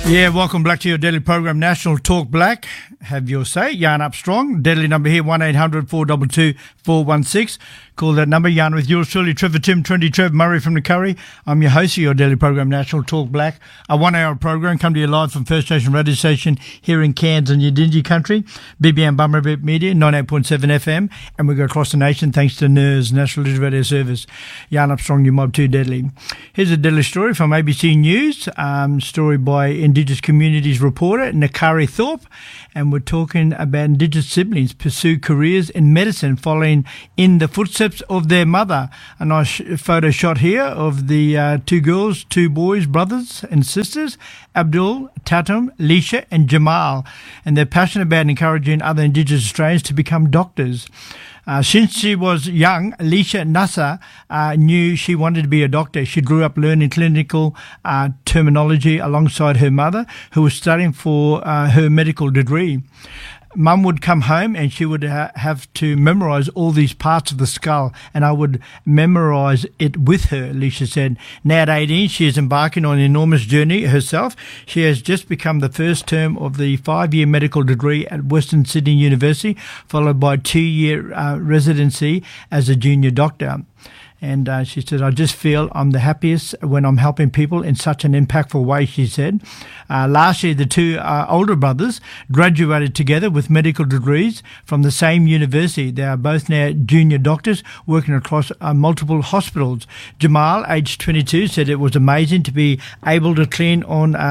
Yeah, welcome back to your daily program, National Talk Black. Have your say. Yarn up strong. Deadly number here, 1-800-422-416. Call that number. Yarn with yours truly, Trevor Tim, Trendy Trev Murray from the Curry. I'm your host of your daily program, National Talk Black. A 1 hour program come to you live from First Nation Radio Station here in Cairns and Yidinji country. BBM Bummerbeat Media, 98.7 FM. And we go across the nation thanks to NERS, National Digital Radio Service. Yarn up strong, your mob too deadly. Here's a deadly story from ABC News. Story by Indigenous Communities reporter Nakari Thorpe. And we're talking about Indigenous siblings pursue careers in medicine following in the footsteps of their mother. A nice photo shot here of the two girls, two boys, brothers and sisters, Abdul, Tatum, Leisha and Jamal. And they're passionate about encouraging other Indigenous Australians to become doctors. Since she was young, Leisha Nasser knew she wanted to be a doctor. She grew up learning clinical terminology alongside her mother, who was studying for her medical degree. Mum would come home and she would have to memorise all these parts of the skull, and I would memorise it with her, Leisha said. Now at 18, she is embarking on an enormous journey herself. She has just become the first term of the 5-year medical degree at Western Sydney University, followed by a 2-year residency as a junior doctor. And she said, I just feel I'm the happiest when I'm helping people in such an impactful way, she said. Last year, the two older brothers graduated together with medical degrees from the same university. They are both now junior doctors working across multiple hospitals. Jamal, aged 22, said it was amazing to be able to lean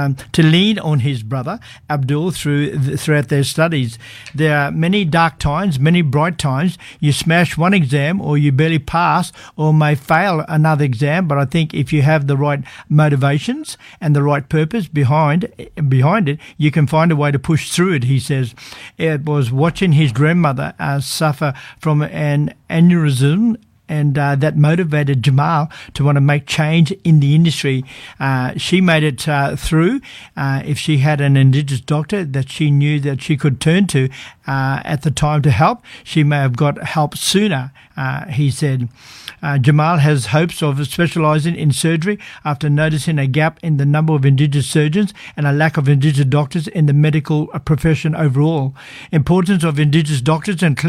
on his brother, Abdul, throughout their studies. There are many dark times, many bright times. You smash one exam or you barely pass or may fail another exam, but I think if you have the right motivations and the right purpose behind it, you can find a way to push through it, he says. It was watching his grandmother suffer from an aneurysm, and that motivated Jamal to want to make change in the industry. She made it through. If she had an Indigenous doctor that she knew that she could turn to at the time to help, she may have got help sooner, he said. Jamal has hopes of specialising in surgery after noticing a gap in the number of Indigenous surgeons and a lack of Indigenous doctors in the medical profession overall. Importance of Indigenous doctors and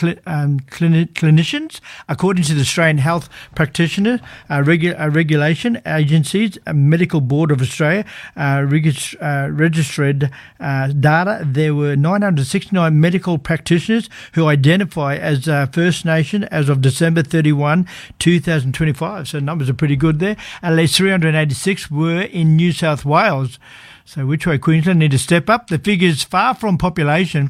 clinicians, according to the Australian Health Practitioner Regulation Agency's Medical Board of Australia registered data, there were 969 medical practitioners who identify as First Nation as of December 31, 2025. So numbers are pretty good there. At least 386 were in New South Wales. So which way Queensland need to step up? The figures far from population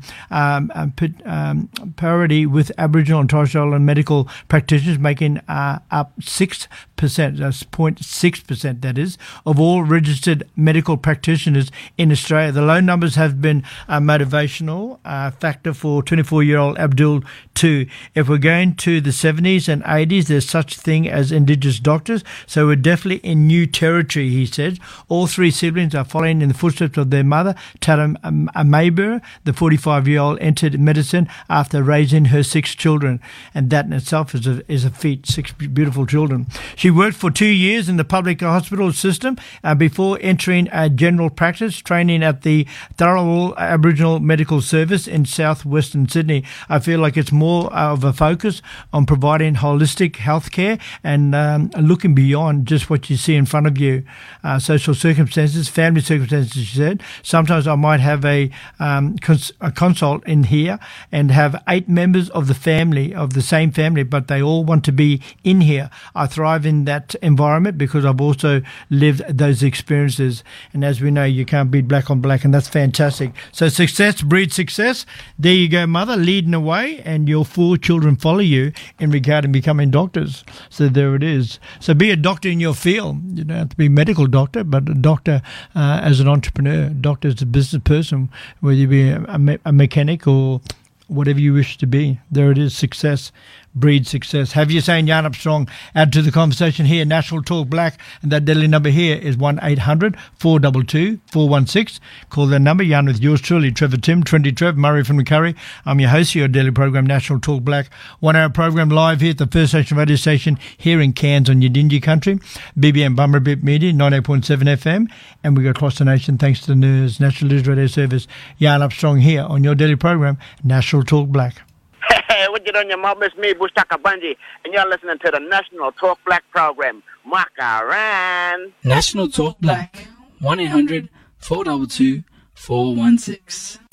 parity with Aboriginal and Torres Strait Islander medical practitioners, making up 6%, that's 0.6%, that is, of all registered medical practitioners in Australia. The low numbers have been a motivational factor for 24-year-old Abdul too. If we're going to the 70s and 80s, there's such thing as Indigenous doctors, so we're definitely in new territory, he said. All three siblings are following in the footsteps of their mother, Tatum Mayber. The 45-year-old entered medicine after raising her 6 children, and that in itself is a feat, 6 beautiful children. She worked for 2 years in the public hospital system before entering general practice, training at the Tharawal Aboriginal Medical Service in southwestern Sydney. I feel like it's more of a focus on providing holistic healthcare and looking beyond just what you see in front of you. Social circumstances, family circumstances, she said. Sometimes I might have a consult in here and have 8 members of the family, of the same family, but they all want to be in here. I thrive in that environment because I've also lived those experiences. And as we know, you can't beat black on black, and that's fantastic. So success breeds success. There you go, mother, leading the way, and your 4 children follow you in regard to becoming doctors. So there it is. So be a doctor in your field. You don't have to be a medical doctor, but a doctor as an entrepreneur, doctor as a business person, whether you be a mechanic or whatever you wish to be. There it is, success breeds success. Have you saying Jan Armstrong add to the conversation here, National Talk Black, and that deadly number here is 1-800-422-416. Call that number. Jan with yours truly, Trevor Tim, Trinity Trev, Murray from the Curry. I'm your host of your daily program, National Talk Black. 1 hour program live here at the First Nation radio station here in Cairns on Yidinji country. BBM Bummerbip Media, 98.7 FM. And we go across the nation thanks to the NERS, National News Radio Service. Jan Armstrong here on your daily program, National Talk Black. Hey, what you doing, your mom? It's me, Bushtaka Bunji, and you're listening to the National Talk Black program. Makaran. National Talk Black, 1-800-422-416.